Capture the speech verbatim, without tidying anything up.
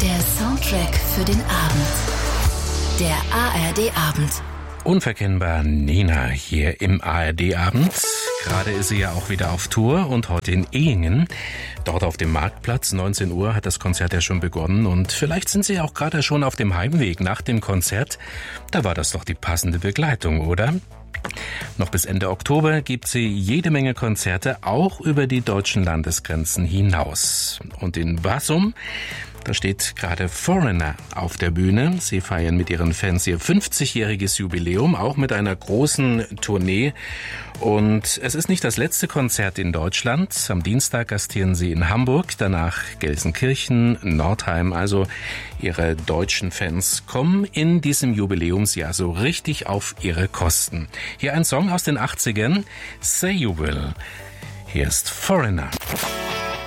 Der Soundtrack für den Abend. Der A R D-Abend. Unverkennbar Nena hier im A R D-Abend. Gerade ist sie ja auch wieder auf Tour und heute in Ehingen. Dort auf dem Marktplatz, neunzehn Uhr, hat das Konzert ja schon begonnen. Und vielleicht sind Sie auch gerade schon auf dem Heimweg nach dem Konzert. Da war das doch die passende Begleitung, oder? Noch bis Ende Oktober gibt sie jede Menge Konzerte, auch über die deutschen Landesgrenzen hinaus. Und in Wasum, da steht gerade Foreigner auf der Bühne. Sie feiern mit ihren Fans ihr fünfzigjähriges Jubiläum, auch mit einer großen Tournee. Und es ist nicht das letzte Konzert in Deutschland. Am Dienstag gastieren sie in Hamburg, danach Gelsenkirchen, Nordheim. Also ihre deutschen Fans kommen in diesem Jubiläumsjahr so richtig auf ihre Kosten. Hier ein Song aus den achtzigern, Say You Will. Hier ist Foreigner.